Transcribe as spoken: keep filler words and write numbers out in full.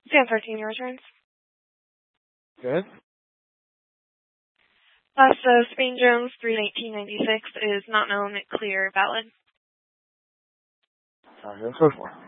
Stand thirteen, your returns. Good. Last of Spain Jones, three nineteen ninety-six, is not known, clear, valid. Sounds good so far.